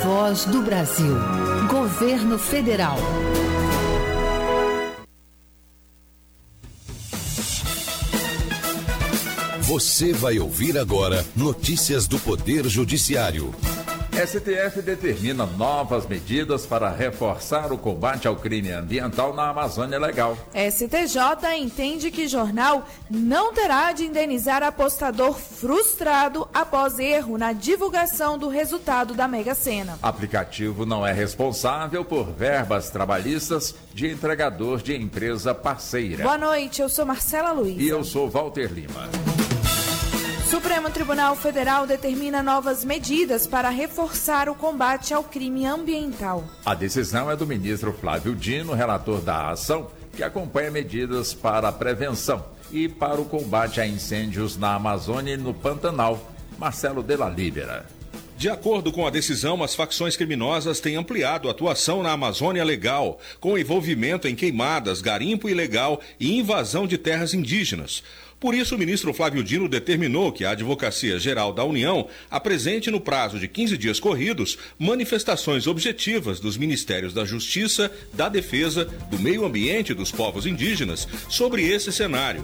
voz do Brasil. Governo Federal. Você vai ouvir agora notícias do Poder Judiciário. STF determina novas medidas para reforçar o combate ao crime ambiental na Amazônia Legal. STJ entende que jornal não terá de indenizar apostador frustrado após erro na divulgação do resultado da Mega Sena. Aplicativo não é responsável por verbas trabalhistas de entregador de empresa parceira. Boa noite, eu sou Marcela Luiz. E eu sou Walter Lima. Supremo Tribunal Federal determina novas medidas para reforçar o combate ao crime ambiental. A decisão é do ministro Flávio Dino, relator da ação, que acompanha medidas para a prevenção e para o combate a incêndios na Amazônia e no Pantanal. Marcelo de la Libera. De acordo com a decisão, as facções criminosas têm ampliado a atuação na Amazônia Legal, com envolvimento em queimadas, garimpo ilegal e invasão de terras indígenas. Por isso, o ministro Flávio Dino determinou que a Advocacia Geral da União apresente no prazo de 15 dias corridos manifestações objetivas dos Ministérios da Justiça, da Defesa, do Meio Ambiente e dos Povos Indígenas sobre esse cenário.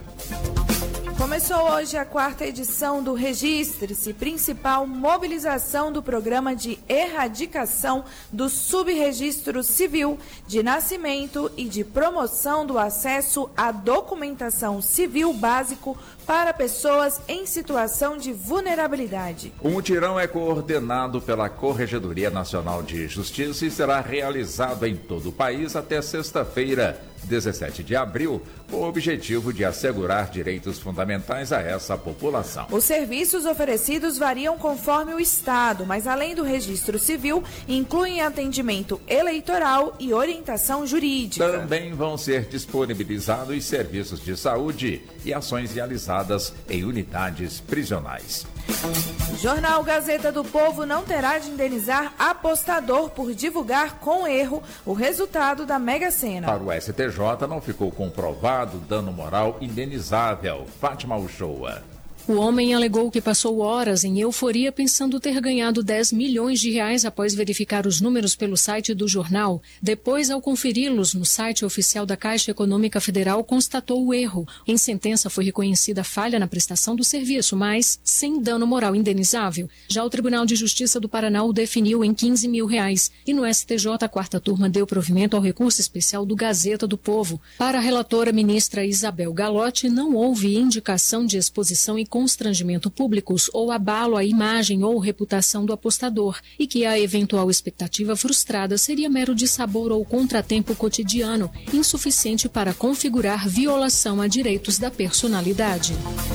Começou hoje a 4ª edição do Registre-se, principal mobilização do programa de erradicação do subregistro civil de nascimento e de promoção do acesso à documentação civil básico para pessoas em situação de vulnerabilidade. O mutirão é coordenado pela Corregedoria Nacional de Justiça e será realizado em todo o país até sexta-feira, 17 de abril, com o objetivo de assegurar direitos fundamentais a essa população. Os serviços oferecidos variam conforme o estado, mas além do registro civil, incluem atendimento eleitoral e orientação jurídica. Também vão ser disponibilizados serviços de saúde e ações realizadas em unidades prisionais. Jornal Gazeta do Povo não terá de indenizar apostador por divulgar com erro o resultado da Mega Sena. Para o STJ não ficou comprovado dano moral indenizável. Fátima Uchoa. O homem alegou que passou horas em euforia pensando ter ganhado 10 milhões de reais após verificar os números pelo site do jornal. Depois, ao conferi-los no site oficial da Caixa Econômica Federal, constatou o erro. Em sentença, foi reconhecida falha na prestação do serviço, mas sem dano moral indenizável. Já o Tribunal de Justiça do Paraná o definiu em 15 mil reais. E no STJ, a 4ª turma deu provimento ao recurso especial do Gazeta do Povo. Para a relatora ministra Isabel Galotti, não houve indicação de exposição e constrangimento públicos ou abalo à imagem ou reputação do apostador e que a eventual expectativa frustrada seria mero dissabor ou contratempo cotidiano, insuficiente para configurar violação a direitos da personalidade.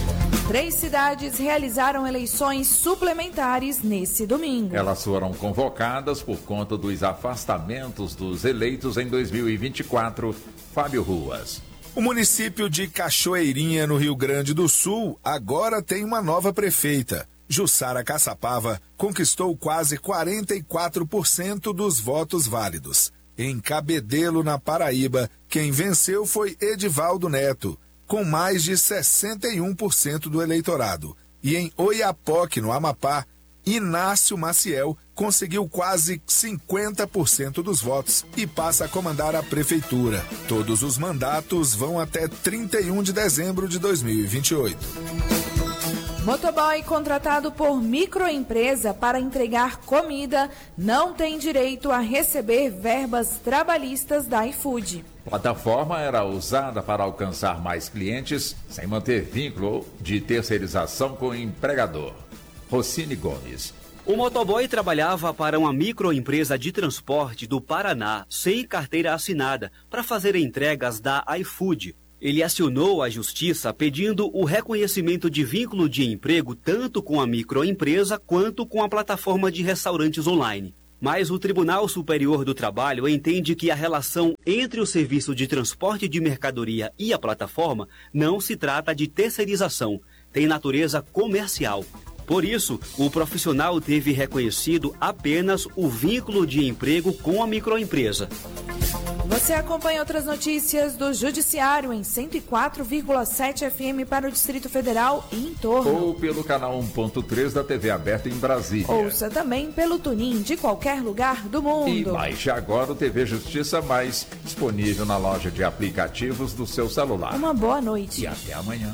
3 cidades realizaram eleições suplementares nesse domingo. Elas foram convocadas por conta dos afastamentos dos eleitos em 2024. Fábio Ruas. O município de Cachoeirinha, no Rio Grande do Sul, agora tem uma nova prefeita. Jussara Caçapava conquistou quase 44% dos votos válidos. Em Cabedelo, na Paraíba, quem venceu foi Edivaldo Neto, com mais de 61% do eleitorado. E em Oiapoque, no Amapá, Inácio Maciel conseguiu quase 50% dos votos e passa a comandar a prefeitura. Todos os mandatos vão até 31 de dezembro de 2028. Motoboy contratado por microempresa para entregar comida não tem direito a receber verbas trabalhistas da iFood. A plataforma era usada para alcançar mais clientes sem manter vínculo de terceirização com o empregador. Rossini Gomes. O motoboy trabalhava para uma microempresa de transporte do Paraná, sem carteira assinada, para fazer entregas da iFood. Ele acionou a justiça pedindo o reconhecimento de vínculo de emprego tanto com a microempresa quanto com a plataforma de restaurantes online. Mas o Tribunal Superior do Trabalho entende que a relação entre o serviço de transporte de mercadoria e a plataforma não se trata de terceirização, tem natureza comercial. Por isso, o profissional teve reconhecido apenas o vínculo de emprego com a microempresa. Você acompanha outras notícias do Judiciário em 104,7 FM para o Distrito Federal e em torno. Ou pelo canal 1.3 da TV aberta em Brasília. Ouça também pelo TuneIn de qualquer lugar do mundo. E baixe agora o TV Justiça Mais, disponível na loja de aplicativos do seu celular. Uma boa noite. E até amanhã.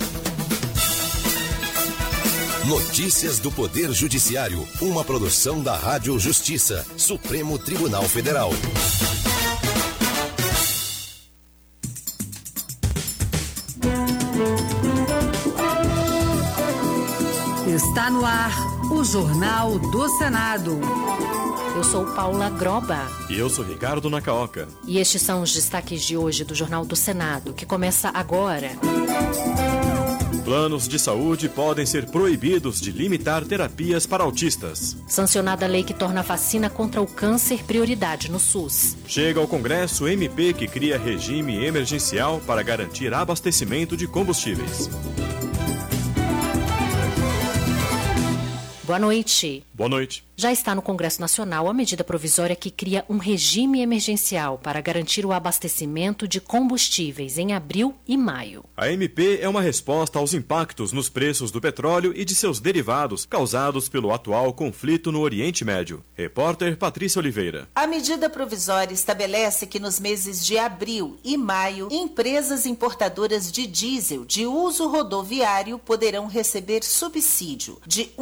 Notícias do Poder Judiciário, uma produção da Rádio Justiça, Supremo Tribunal Federal. Está no ar o Jornal do Senado. Eu sou Paula Groba. E eu sou Ricardo Nacaoca. E estes são os destaques de hoje do Jornal do Senado, que começa agora. Planos de saúde podem ser proibidos de limitar terapias para autistas. Sancionada a lei que torna a vacina contra o câncer prioridade no SUS. Chega ao Congresso MP que cria regime emergencial para garantir abastecimento de combustíveis. Boa noite. Boa noite. Já está no Congresso Nacional a medida provisória que cria um regime emergencial para garantir o abastecimento de combustíveis em abril e maio. A MP é uma resposta aos impactos nos preços do petróleo e de seus derivados causados pelo atual conflito no Oriente Médio. Repórter Patrícia Oliveira. A medida provisória estabelece que nos meses de abril e maio, empresas importadoras de diesel de uso rodoviário poderão receber subsídio de R$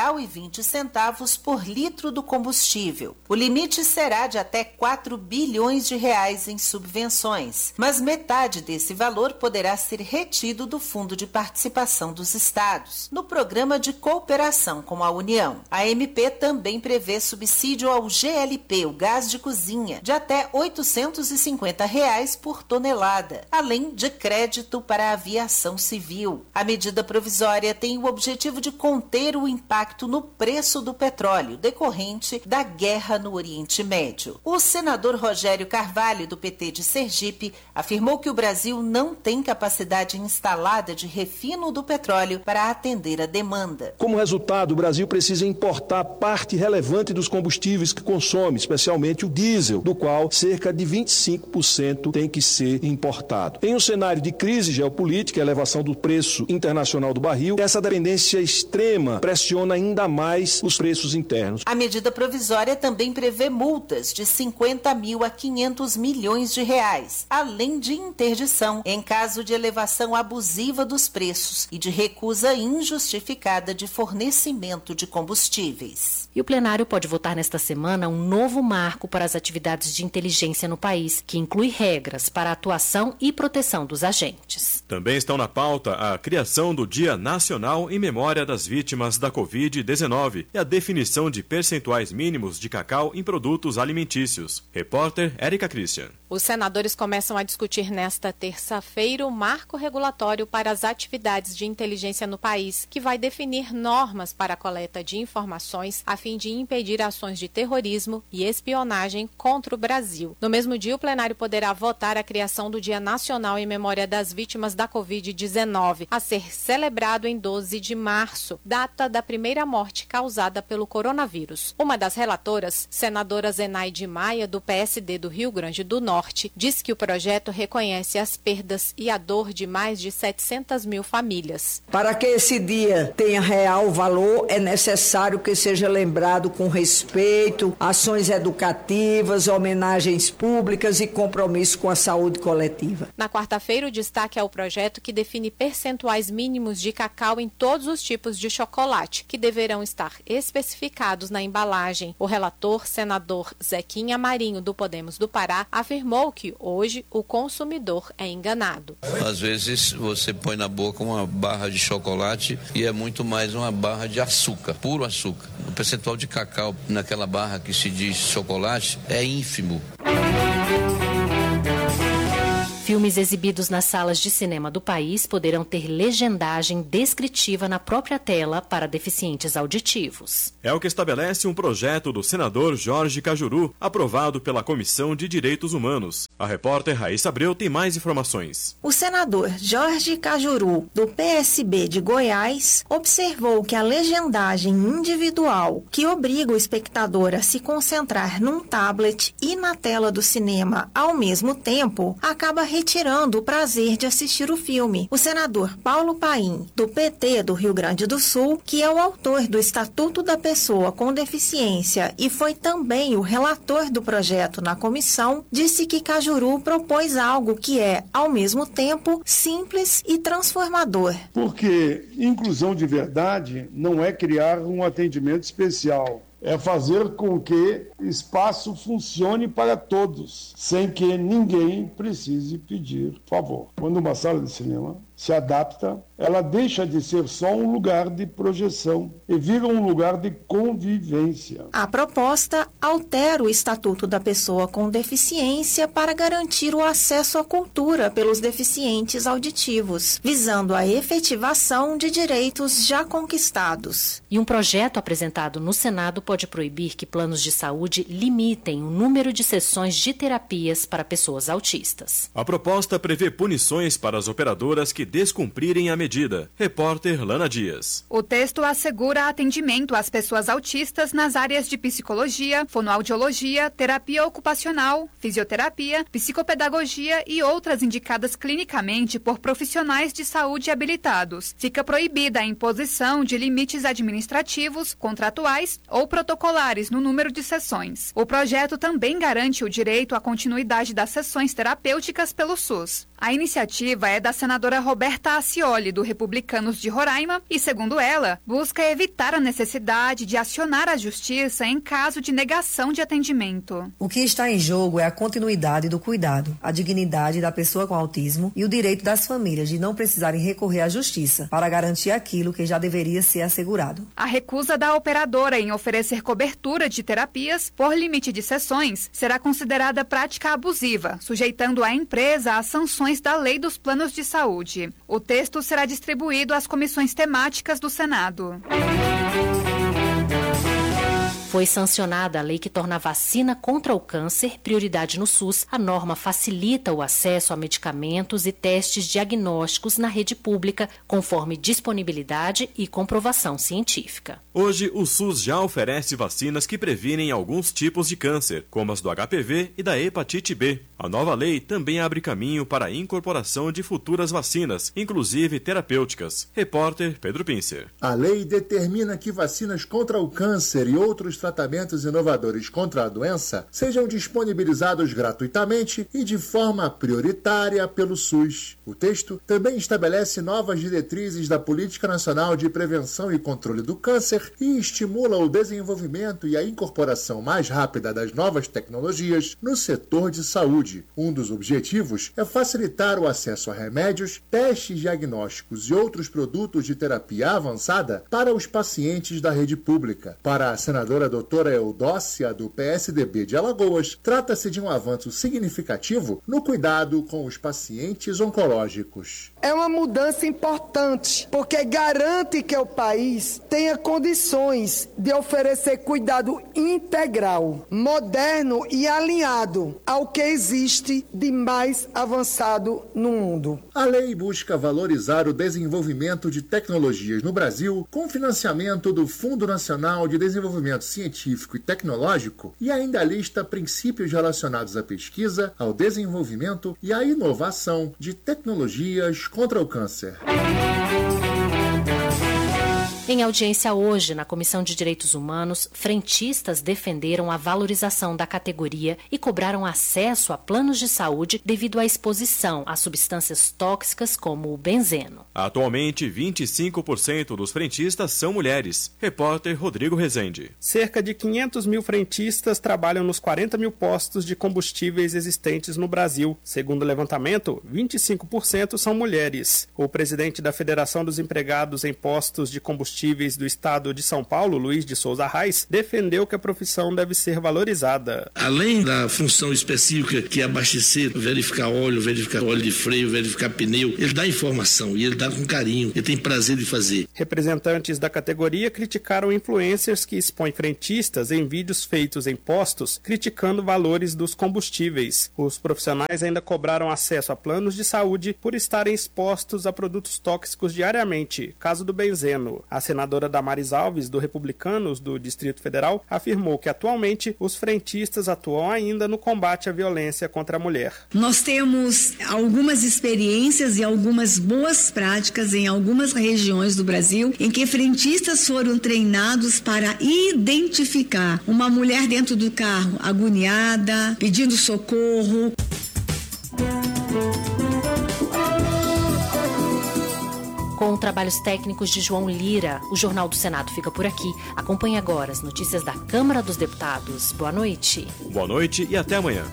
1,20 por litro do combustível. O limite será de até 4 bilhões de reais em subvenções, mas metade desse valor poderá ser retido do Fundo de Participação dos Estados, no Programa de Cooperação com a União. A MP também prevê subsídio ao GLP, o gás de cozinha, de até R$ 850 por tonelada, além de crédito para a aviação civil. A medida provisória tem o objetivo de conter o impacto no preço do petróleo decorrente da guerra no Oriente Médio. O senador Rogério Carvalho, do PT de Sergipe, afirmou que o Brasil não tem capacidade instalada de refino do petróleo para atender a demanda. Como resultado, o Brasil precisa importar parte relevante dos combustíveis que consome, especialmente o diesel, do qual cerca de 25% tem que ser importado. Em um cenário de crise geopolítica e elevação do preço internacional do barril, essa dependência extrema pressiona ainda mais os preços internos. A medida provisória também prevê multas de 50 mil a 500 milhões de reais, além de interdição em caso de elevação abusiva dos preços e de recusa injustificada de fornecimento de combustíveis. E o plenário pode votar nesta semana um novo marco para as atividades de inteligência no país, que inclui regras para a atuação e proteção dos agentes. Também estão na pauta a criação do Dia Nacional em memória das vítimas da Covid-19 e a definição de percentuais mínimos de cacau em produtos alimentícios. Repórter Érica Christian. Os senadores começam a discutir nesta terça-feira o marco regulatório para as atividades de inteligência no país, que vai definir normas para a coleta de informações a fim de impedir ações de terrorismo e espionagem contra o Brasil. No mesmo dia, o plenário poderá votar a criação do Dia Nacional em memória das vítimas da Covid-19, a ser celebrado em 12 de março, data da primeira morte causada pelo coronavírus. Uma das relatoras, senadora Zenaide Maia, do PSD do Rio Grande do Norte, diz que o projeto reconhece as perdas e a dor de mais de 700 mil famílias. Para que esse dia tenha real valor, é necessário que seja lembrado com respeito, ações educativas, homenagens públicas e compromisso com a saúde coletiva. Na quarta-feira, o destaque é o projeto que define percentuais mínimos de cacau em todos os tipos de chocolate, que deverão estar especificados na embalagem. O relator, senador Zequinha Marinho, do Podemos do Pará, afirmou que hoje o consumidor é enganado. Às vezes você põe na boca uma barra de chocolate e é muito mais uma barra de açúcar, puro açúcar. O percentual de cacau naquela barra que se diz chocolate é ínfimo. Filmes exibidos nas salas de cinema do país poderão ter legendagem descritiva na própria tela para deficientes auditivos. É o que estabelece um projeto do senador Jorge Cajuru, aprovado pela Comissão de Direitos Humanos. A repórter Raíssa Abreu tem mais informações. O senador Jorge Cajuru, do PSB de Goiás, observou que a legendagem individual, que obriga o espectador a se concentrar num tablet e na tela do cinema ao mesmo tempo, acaba retirando o prazer de assistir o filme. O senador Paulo Paim, do PT do Rio Grande do Sul, que é o autor do Estatuto da Pessoa com Deficiência e foi também o relator do projeto na comissão, disse que Cajuru propôs algo que é, ao mesmo tempo, simples e transformador. Porque inclusão de verdade não é criar um atendimento especial. É fazer com que espaço funcione para todos, sem que ninguém precise pedir favor. Quando uma sala de cinema se adapta, ela deixa de ser só um lugar de projeção e vira um lugar de convivência. A proposta altera o Estatuto da Pessoa com Deficiência para garantir o acesso à cultura pelos deficientes auditivos, visando a efetivação de direitos já conquistados. E um projeto apresentado no Senado pode proibir que planos de saúde limitem o número de sessões de terapias para pessoas autistas. A proposta prevê punições para as operadoras que descumprirem a medida. Repórter Lana Dias. O texto assegura atendimento às pessoas autistas nas áreas de psicologia, fonoaudiologia, terapia ocupacional, fisioterapia, psicopedagogia e outras indicadas clinicamente por profissionais de saúde habilitados. Fica proibida a imposição de limites administrativos, contratuais ou protocolares no número de sessões. O projeto também garante o direito à continuidade das sessões terapêuticas pelo SUS. A iniciativa é da senadora Roberta Acioli, do Republicanos de Roraima, e, segundo ela, busca evitar a necessidade de acionar a justiça em caso de negação de atendimento. O que está em jogo é a continuidade do cuidado, a dignidade da pessoa com autismo e o direito das famílias de não precisarem recorrer à justiça para garantir aquilo que já deveria ser assegurado. A recusa da operadora em oferecer cobertura de terapias por limite de sessões será considerada prática abusiva, sujeitando a empresa a sanções da Lei dos Planos de Saúde. O texto será distribuído às comissões temáticas do Senado. Foi sancionada a lei que torna a vacina contra o câncer prioridade no SUS. A norma facilita o acesso a medicamentos e testes diagnósticos na rede pública, conforme disponibilidade e comprovação científica. Hoje, o SUS já oferece vacinas que previnem alguns tipos de câncer, como as do HPV e da hepatite B. A nova lei também abre caminho para a incorporação de futuras vacinas, inclusive terapêuticas. Repórter Pedro Pincer. A lei determina que vacinas contra o câncer e outros tratamentos inovadores contra a doença sejam disponibilizados gratuitamente e de forma prioritária pelo SUS. O texto também estabelece novas diretrizes da Política Nacional de Prevenção e Controle do Câncer e estimula o desenvolvimento e a incorporação mais rápida das novas tecnologias no setor de saúde. Um dos objetivos é facilitar o acesso a remédios, testes diagnósticos e outros produtos de terapia avançada para os pacientes da rede pública. Para a senadora doutora Eudócia, do PSDB de Alagoas, trata-se de um avanço significativo no cuidado com os pacientes oncológicos. É uma mudança importante, porque garante que o país tenha condições de oferecer cuidado integral, moderno e alinhado ao que existe de mais avançado no mundo. A lei busca valorizar o desenvolvimento de tecnologias no Brasil com financiamento do Fundo Nacional de Desenvolvimento Científico e Tecnológico e ainda lista princípios relacionados à pesquisa, ao desenvolvimento e à inovação de tecnologias contra o câncer. Em audiência hoje, na Comissão de Direitos Humanos, frentistas defenderam a valorização da categoria e cobraram acesso a planos de saúde devido à exposição a substâncias tóxicas como o benzeno. Atualmente, 25% dos frentistas são mulheres. Repórter Rodrigo Rezende. Cerca de 500 mil frentistas trabalham nos 40 mil postos de combustíveis existentes no Brasil. Segundo o levantamento, 25% são mulheres. O presidente da Federação dos Empregados em Postos de Combustíveis Combustíveis do Estado de São Paulo, Luiz de Souza Reis, defendeu que a profissão deve ser valorizada. Além da função específica que é abastecer, verificar óleo de freio, verificar pneu, ele dá informação e ele dá com carinho, ele tem prazer de fazer. Representantes da categoria criticaram influencers que expõem frentistas em vídeos feitos em postos, criticando valores dos combustíveis. Os profissionais ainda cobraram acesso a planos de saúde por estarem expostos a produtos tóxicos diariamente, caso do benzeno. A senadora Damares Alves, do Republicanos do Distrito Federal, afirmou que atualmente os frentistas atuam ainda no combate à violência contra a mulher. Nós temos algumas experiências e algumas boas práticas em algumas regiões do Brasil em que frentistas foram treinados para identificar uma mulher dentro do carro agoniada, pedindo socorro. Com trabalhos técnicos de João Lira, o Jornal do Senado fica por aqui. Acompanhe agora as notícias da Câmara dos Deputados. Boa noite. Boa noite e até amanhã.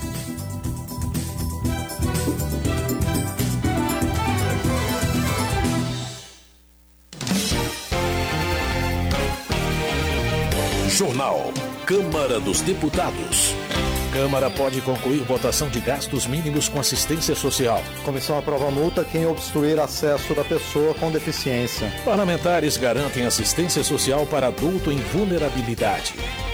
Jornal Câmara dos Deputados. Câmara pode concluir votação de gastos mínimos com assistência social. Comissão aprova multa quem obstruir acesso da pessoa com deficiência. Parlamentares garantem assistência social para adulto em vulnerabilidade.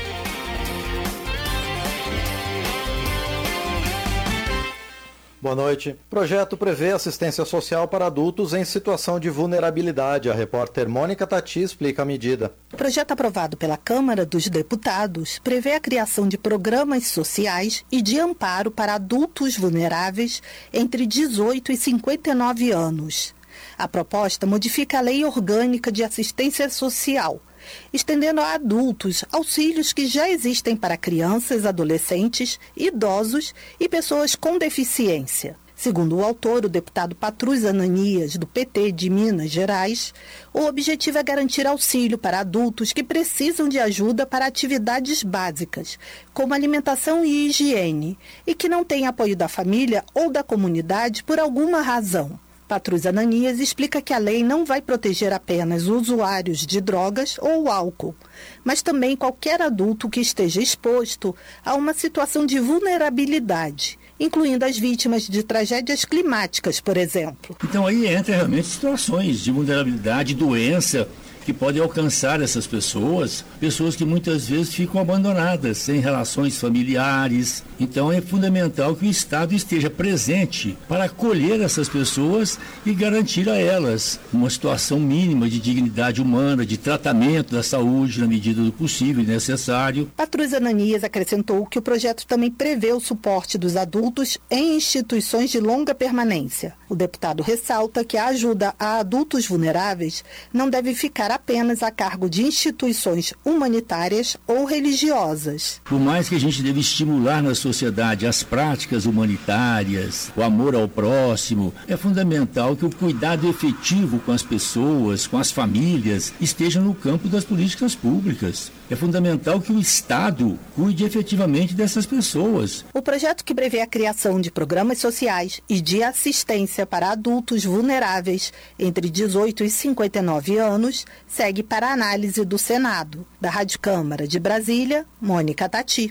Boa noite. Projeto prevê assistência social para adultos em situação de vulnerabilidade. A repórter Mônica Tati explica a medida. O projeto aprovado pela Câmara dos Deputados prevê a criação de programas sociais e de amparo para adultos vulneráveis entre 18 e 59 anos. A proposta modifica a Lei Orgânica de Assistência Social, estendendo a adultos auxílios que já existem para crianças, adolescentes, idosos e pessoas com deficiência. Segundo o autor, o deputado Patrus Ananias, do PT de Minas Gerais, o objetivo é garantir auxílio para adultos que precisam de ajuda para atividades básicas, como alimentação e higiene, e que não têm apoio da família ou da comunidade por alguma razão. Patrus Ananias explica que a lei não vai proteger apenas usuários de drogas ou álcool, mas também qualquer adulto que esteja exposto a uma situação de vulnerabilidade, incluindo as vítimas de tragédias climáticas, por exemplo. Então aí entra realmente situações de vulnerabilidade, doença, que podem alcançar essas pessoas que muitas vezes ficam abandonadas, sem relações familiares. Então é fundamental que o Estado esteja presente para acolher essas pessoas e garantir a elas uma situação mínima de dignidade humana, de tratamento da saúde na medida do possível e necessário. Patrus Ananias acrescentou que o projeto também prevê o suporte dos adultos em instituições de longa permanência. O deputado ressalta que a ajuda a adultos vulneráveis não deve ficar apenas a cargo de instituições humanitárias ou religiosas. Por mais que a gente deve estimular na sociedade as práticas humanitárias, o amor ao próximo, é fundamental que o cuidado efetivo com as pessoas, com as famílias, esteja no campo das políticas públicas. É fundamental que o Estado cuide efetivamente dessas pessoas. O projeto que prevê a criação de programas sociais e de assistência para adultos vulneráveis entre 18 e 59 anos segue para análise do Senado. Da Rádio Câmara de Brasília, Mônica Tati.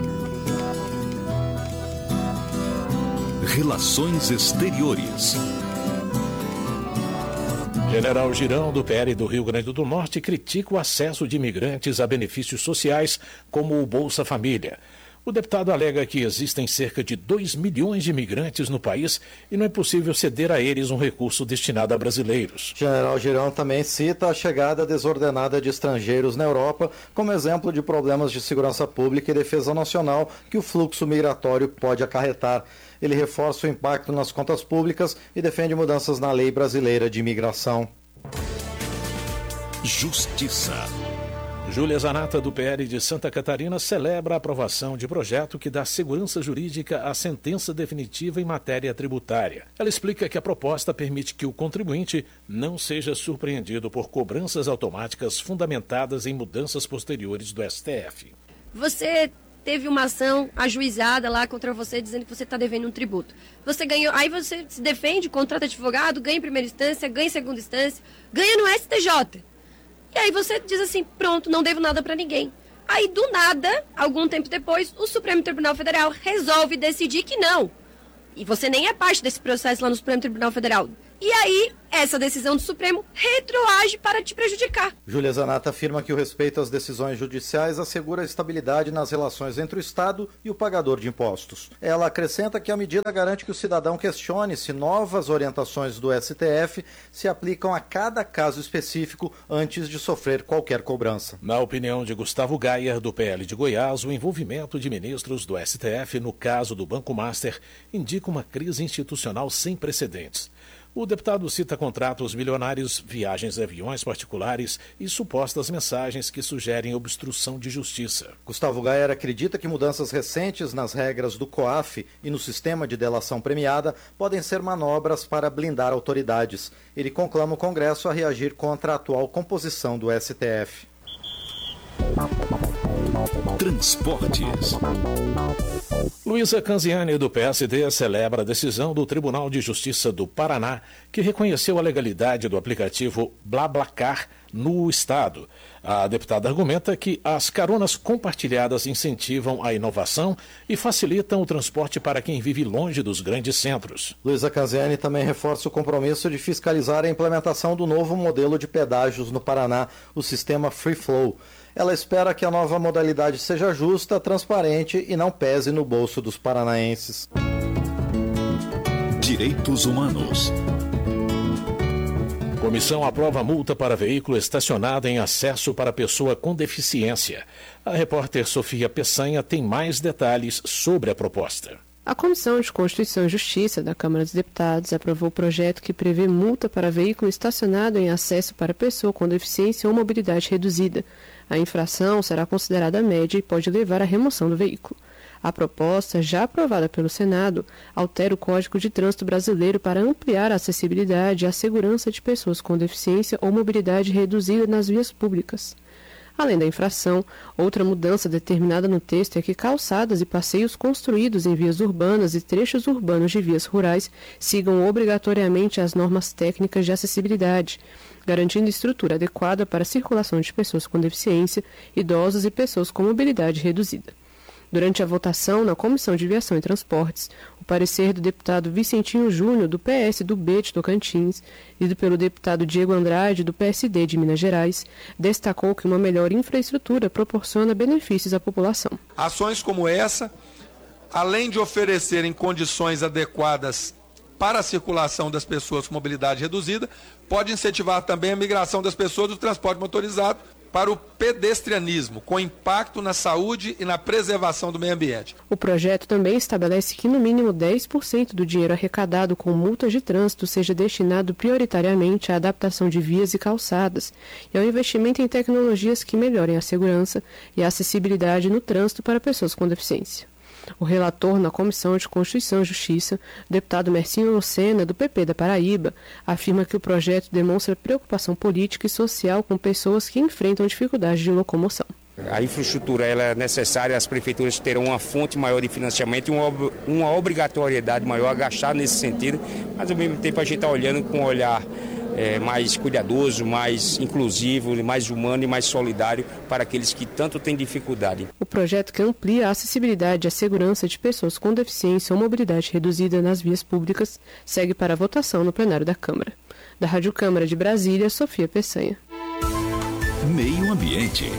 Relações Exteriores. General Girão, do PL do Rio Grande do Norte, critica o acesso de imigrantes a benefícios sociais como o Bolsa Família. O deputado alega que existem cerca de 2 milhões de imigrantes no país e não é possível ceder a eles um recurso destinado a brasileiros. General Girão também cita a chegada desordenada de estrangeiros na Europa como exemplo de problemas de segurança pública e defesa nacional que o fluxo migratório pode acarretar. Ele reforça o impacto nas contas públicas e defende mudanças na lei brasileira de imigração. Justiça. Júlia Zanata, do PL de Santa Catarina, celebra a aprovação de projeto que dá segurança jurídica à sentença definitiva em matéria tributária. Ela explica que a proposta permite que o contribuinte não seja surpreendido por cobranças automáticas fundamentadas em mudanças posteriores do STF. Você teve uma ação ajuizada lá contra você dizendo que você está devendo um tributo. Você ganhou, aí você se defende, contrata advogado, ganha em primeira instância, ganha em segunda instância, ganha no STJ. E aí você diz assim, pronto, não devo nada para ninguém. Aí, do nada, algum tempo depois, o Supremo Tribunal Federal resolve decidir que não. E você nem é parte desse processo lá no Supremo Tribunal Federal. E aí, essa decisão do Supremo retroage para te prejudicar. Júlia Zanata afirma que o respeito às decisões judiciais assegura a estabilidade nas relações entre o Estado e o pagador de impostos. Ela acrescenta que a medida garante que o cidadão questione se novas orientações do STF se aplicam a cada caso específico antes de sofrer qualquer cobrança. Na opinião de Gustavo Gayer, do PL de Goiás, o envolvimento de ministros do STF no caso do Banco Master indica uma crise institucional sem precedentes. O deputado cita contratos milionários, viagens em aviões particulares e supostas mensagens que sugerem obstrução de justiça. Gustavo Gayer acredita que mudanças recentes nas regras do COAF e no sistema de delação premiada podem ser manobras para blindar autoridades. Ele conclama o Congresso a reagir contra a atual composição do STF. Transportes. Luísa Canziani, do PSD, celebra a decisão do Tribunal de Justiça do Paraná, que reconheceu a legalidade do aplicativo BlaBlaCar no Estado. A deputada argumenta que as caronas compartilhadas incentivam a inovação e facilitam o transporte para quem vive longe dos grandes centros. Luísa Canziani também reforça o compromisso de fiscalizar a implementação do novo modelo de pedágios no Paraná, o sistema Free Flow. Ela espera que a nova modalidade seja justa, transparente e não pese no bolso dos paranaenses. Direitos Humanos. Comissão aprova multa para veículo estacionado em acesso para pessoa com deficiência. A repórter Sofia Peçanha tem mais detalhes sobre a proposta. A Comissão de Constituição e Justiça da Câmara dos Deputados aprovou o projeto que prevê multa para veículo estacionado em acesso para pessoa com deficiência ou mobilidade reduzida. A infração será considerada média e pode levar à remoção do veículo. A proposta, já aprovada pelo Senado, altera o Código de Trânsito Brasileiro para ampliar a acessibilidade e a segurança de pessoas com deficiência ou mobilidade reduzida nas vias públicas. Além da infração, outra mudança determinada no texto é que calçadas e passeios construídos em vias urbanas e trechos urbanos de vias rurais sigam obrigatoriamente as normas técnicas de acessibilidade, garantindo estrutura adequada para a circulação de pessoas com deficiência, idosos e pessoas com mobilidade reduzida. Durante a votação na Comissão de Viação e Transportes, o parecer do deputado Vicentinho Júnior, do PSDB de Tocantins, lido pelo deputado Diego Andrade, do PSD de Minas Gerais, destacou que uma melhor infraestrutura proporciona benefícios à população. Ações como essa, além de oferecerem condições adequadas para a circulação das pessoas com mobilidade reduzida, pode incentivar também a migração das pessoas do transporte motorizado para o pedestrianismo, com impacto na saúde e na preservação do meio ambiente. O projeto também estabelece que no mínimo 10% do dinheiro arrecadado com multas de trânsito seja destinado prioritariamente à adaptação de vias e calçadas e ao investimento em tecnologias que melhorem a segurança e a acessibilidade no trânsito para pessoas com deficiência. O relator na Comissão de Constituição e Justiça, o deputado Mercinho Lucena, do PP da Paraíba, afirma que o projeto demonstra preocupação política e social com pessoas que enfrentam dificuldades de locomoção. A infraestrutura ela é necessária, as prefeituras terão uma fonte maior de financiamento e uma obrigatoriedade maior a gastar nesse sentido, mas ao mesmo tempo a gente está olhando com um olhar mais cuidadoso, mais inclusivo, mais humano e mais solidário para aqueles que tanto têm dificuldade. O projeto que amplia a acessibilidade e a segurança de pessoas com deficiência ou mobilidade reduzida nas vias públicas segue para a votação no plenário da Câmara. Da Rádio Câmara de Brasília, Sofia Peçanha. Meio Ambiente.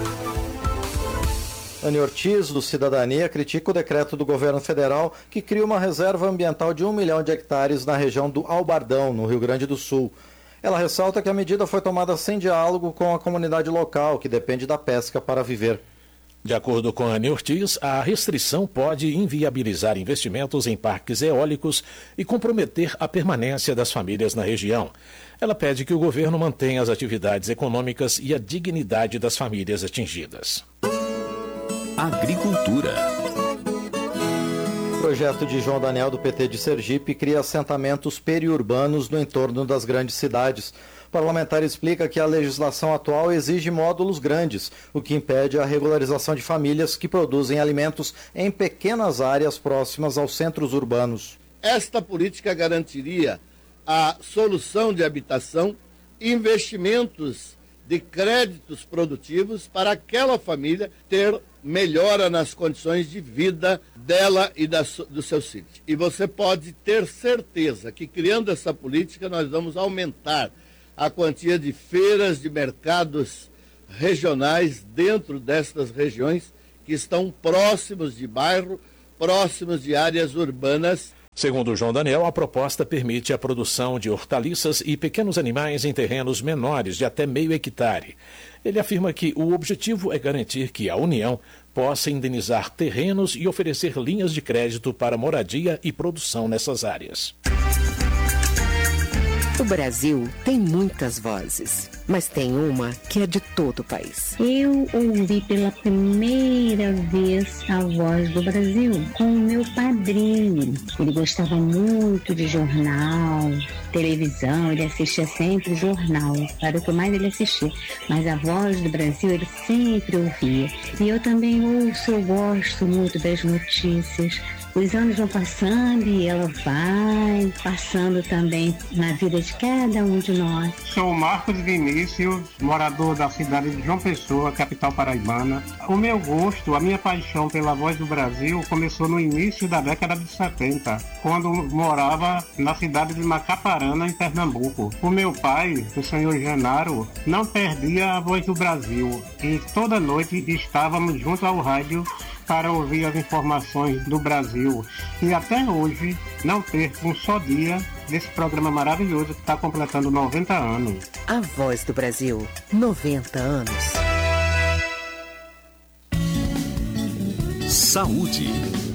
Anny Ortiz, do Cidadania, critica o decreto do governo federal que cria uma reserva ambiental de 1 milhão de hectares na região do Albardão, no Rio Grande do Sul. Ela ressalta que a medida foi tomada sem diálogo com a comunidade local, que depende da pesca para viver. De acordo com Anny Ortiz, a restrição pode inviabilizar investimentos em parques eólicos e comprometer a permanência das famílias na região. Ela pede que o governo mantenha as atividades econômicas e a dignidade das famílias atingidas. Agricultura. O projeto de João Daniel, do PT de Sergipe, cria assentamentos periurbanos no entorno das grandes cidades. O parlamentar explica que a legislação atual exige módulos grandes, o que impede a regularização de famílias que produzem alimentos em pequenas áreas próximas aos centros urbanos. Esta política garantiria a solução de habitação, investimentos de créditos produtivos para aquela família ter melhora nas condições de vida dela e dos seus filhos. E você pode ter certeza que, criando essa política, nós vamos aumentar a quantia de feiras, de mercados regionais dentro destas regiões que estão próximos de bairro, próximos de áreas urbanas. Segundo João Daniel, a proposta permite a produção de hortaliças e pequenos animais em terrenos menores de até meio hectare. Ele afirma que o objetivo é garantir que a União possa indenizar terrenos e oferecer linhas de crédito para moradia e produção nessas áreas. O Brasil tem muitas vozes, mas tem uma que é de todo o país. Eu ouvi pela primeira vez a Voz do Brasil com o meu padrinho. Ele gostava muito de jornal, televisão, ele assistia sempre jornal, era o que mais ele assistia. Mas a Voz do Brasil ele sempre ouvia. E eu também ouço, eu gosto muito das notícias. Os anos vão passando e ela vai passando também na vida de cada um de nós. Sou Marcos Vinícius, morador da cidade de João Pessoa, capital paraibana. O meu gosto, a minha paixão pela Voz do Brasil começou no início da década de 70, quando morava na cidade de Macaparana, em Pernambuco. O meu pai, o senhor Genaro, não perdia a Voz do Brasil e toda noite estávamos junto ao rádio para ouvir as informações do Brasil. E até hoje não perco um só dia desse programa maravilhoso que está completando 90 anos. A Voz do Brasil, 90 anos. Saúde.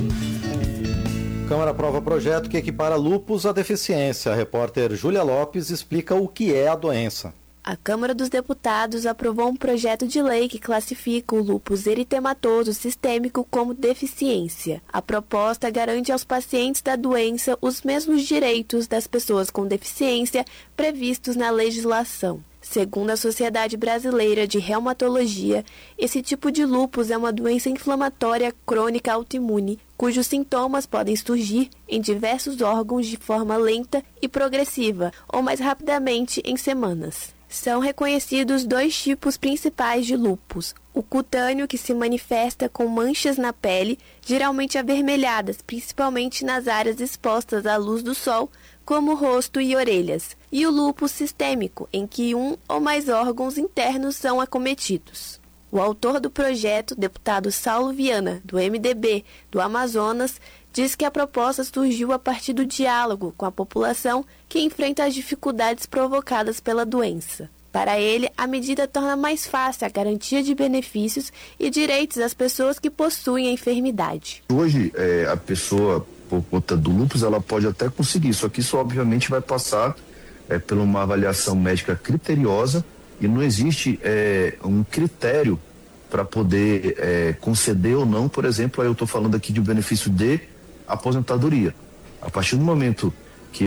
Câmara aprova projeto que equipara lúpus à deficiência. A repórter Júlia Lopes explica o que é a doença. A Câmara dos Deputados aprovou um projeto de lei que classifica o lúpus eritematoso sistêmico como deficiência. A proposta garante aos pacientes da doença os mesmos direitos das pessoas com deficiência previstos na legislação. Segundo a Sociedade Brasileira de Reumatologia, esse tipo de lúpus é uma doença inflamatória crônica autoimune, cujos sintomas podem surgir em diversos órgãos de forma lenta e progressiva, ou mais rapidamente em semanas. São reconhecidos dois tipos principais de lúpus: o cutâneo, que se manifesta com manchas na pele, geralmente avermelhadas, principalmente nas áreas expostas à luz do sol, como o rosto e orelhas, e o lúpus sistêmico, em que um ou mais órgãos internos são acometidos. O autor do projeto, deputado Saulo Viana, do MDB do Amazonas, diz que a proposta surgiu a partir do diálogo com a população que enfrenta as dificuldades provocadas pela doença. Para ele, a medida torna mais fácil a garantia de benefícios e direitos às pessoas que possuem a enfermidade. Hoje, a pessoa, por conta do lúpus, ela pode até conseguir, só que isso obviamente vai passar por uma avaliação médica criteriosa e não existe um critério para poder conceder ou não, por exemplo, eu estou falando aqui de um benefício de aposentadoria. A partir do momento que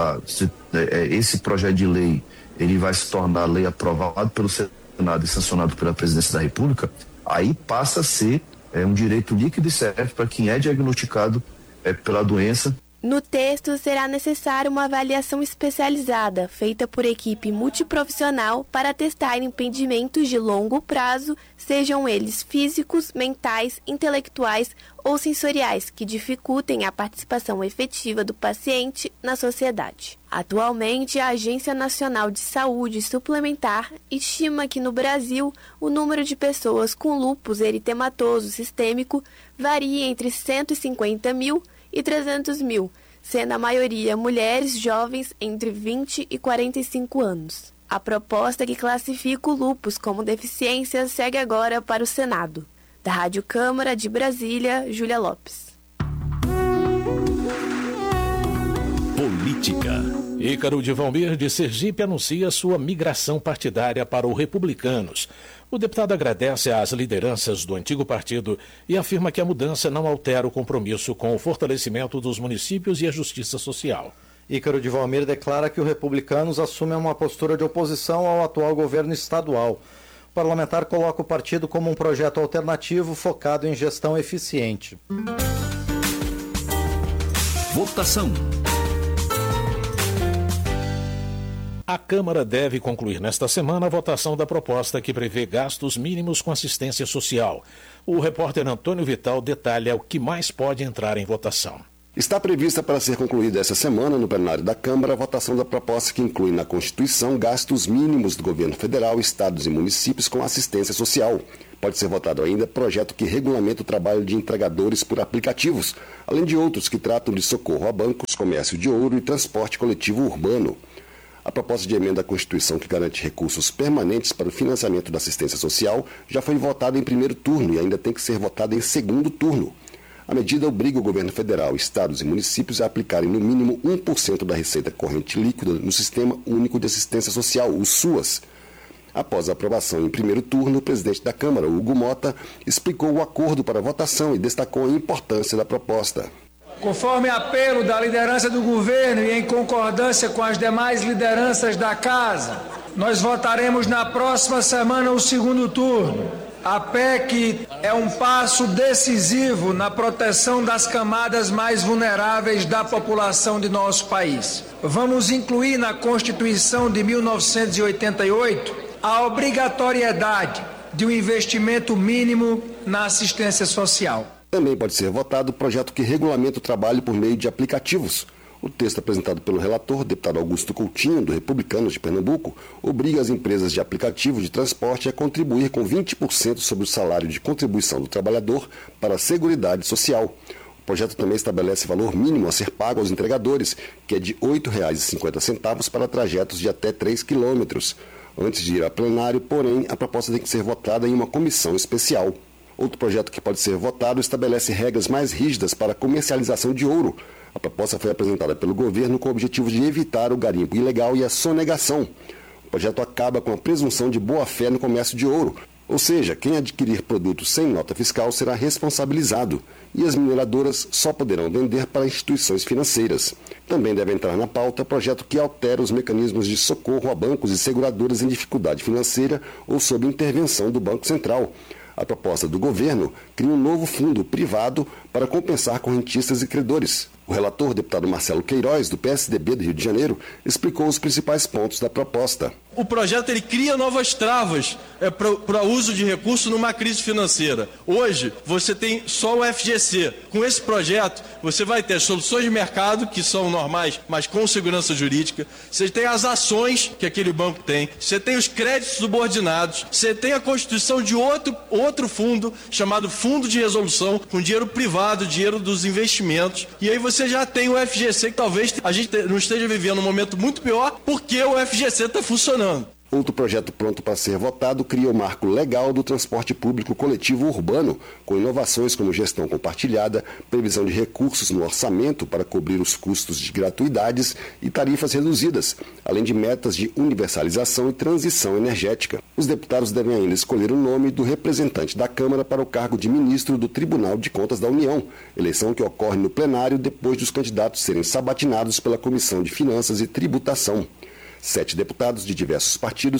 esse projeto de lei ele vai se tornar lei aprovado pelo Senado e sancionado pela Presidência da República, aí passa a ser um direito líquido e certo para quem é diagnosticado pela doença. No texto, será necessária uma avaliação especializada, feita por equipe multiprofissional para testar impedimentos de longo prazo, sejam eles físicos, mentais, intelectuais ou sensoriais, que dificultem a participação efetiva do paciente na sociedade. Atualmente, a Agência Nacional de Saúde Suplementar estima que no Brasil o número de pessoas com lúpus eritematoso sistêmico varia entre 150 mil e 300 mil, sendo a maioria mulheres jovens entre 20 e 45 anos. A proposta que classifica o lúpus como deficiência segue agora para o Senado. Da Rádio Câmara de Brasília, Júlia Lopes. Política. Ícaro de Valmir, de Sergipe, anuncia sua migração partidária para o Republicanos. O deputado agradece às lideranças do antigo partido e afirma que a mudança não altera o compromisso com o fortalecimento dos municípios e a justiça social. Ícaro de Valmir declara que o Republicanos assume uma postura de oposição ao atual governo estadual. O parlamentar coloca o partido como um projeto alternativo focado em gestão eficiente. Votação. A Câmara deve concluir nesta semana a votação da proposta que prevê gastos mínimos com assistência social. O repórter Antônio Vital detalha o que mais pode entrar em votação. Está prevista para ser concluída essa semana no plenário da Câmara a votação da proposta que inclui na Constituição gastos mínimos do governo federal, estados e municípios com assistência social. Pode ser votado ainda projeto que regulamenta o trabalho de entregadores por aplicativos, além de outros que tratam de socorro a bancos, comércio de ouro e transporte coletivo urbano. A proposta de emenda à Constituição que garante recursos permanentes para o financiamento da assistência social já foi votada em primeiro turno e ainda tem que ser votada em segundo turno. A medida obriga o governo federal, estados e municípios a aplicarem no mínimo 1% da receita corrente líquida no Sistema Único de Assistência Social, o SUAS. Após a aprovação em primeiro turno, o presidente da Câmara, Hugo Mota, explicou o acordo para a votação e destacou a importância da proposta. Conforme apelo da liderança do governo e em concordância com as demais lideranças da Casa, nós votaremos na próxima semana o segundo turno. A PEC é um passo decisivo na proteção das camadas mais vulneráveis da população de nosso país. Vamos incluir na Constituição de 1988 a obrigatoriedade de um investimento mínimo na assistência social. Também pode ser votado o projeto que regulamenta o trabalho por meio de aplicativos. O texto apresentado pelo relator, deputado Augusto Coutinho, do Republicanos de Pernambuco, obriga as empresas de aplicativos de transporte a contribuir com 20% sobre o salário de contribuição do trabalhador para a Seguridade Social. O projeto também estabelece valor mínimo a ser pago aos entregadores, que é de R$ 8,50 para trajetos de até 3 quilômetros. Antes de ir a plenário, porém, a proposta tem que ser votada em uma comissão especial. Outro projeto que pode ser votado estabelece regras mais rígidas para a comercialização de ouro. A proposta foi apresentada pelo governo com o objetivo de evitar o garimpo ilegal e a sonegação. O projeto acaba com a presunção de boa-fé no comércio de ouro, ou seja, quem adquirir produtos sem nota fiscal será responsabilizado e as mineradoras só poderão vender para instituições financeiras. Também deve entrar na pauta projeto que altera os mecanismos de socorro a bancos e seguradoras em dificuldade financeira ou sob intervenção do Banco Central. A proposta do governo cria um novo fundo privado para compensar correntistas e credores. O relator, deputado Marcelo Queiroz, do PSDB do Rio de Janeiro, explicou os principais pontos da proposta. O projeto ele cria novas travas para o uso de recursos numa crise financeira. Hoje, você tem só o FGC. Com esse projeto, você vai ter soluções de mercado, que são normais, mas com segurança jurídica. Você tem as ações que aquele banco tem. Você tem os créditos subordinados. Você tem a constituição de outro fundo, chamado Fundo de Resolução, com dinheiro privado, dinheiro dos investimentos. E aí você já tem o FGC, que talvez a gente não esteja vivendo um momento muito pior, porque o FGC está funcionando. Outro projeto pronto para ser votado cria o marco legal do transporte público coletivo urbano, com inovações como gestão compartilhada, previsão de recursos no orçamento para cobrir os custos de gratuidades e tarifas reduzidas, além de metas de universalização e transição energética. Os deputados devem ainda escolher o nome do representante da Câmara para o cargo de ministro do Tribunal de Contas da União, eleição que ocorre no plenário depois dos candidatos serem sabatinados pela Comissão de Finanças e Tributação. 7 deputados de diversos partidos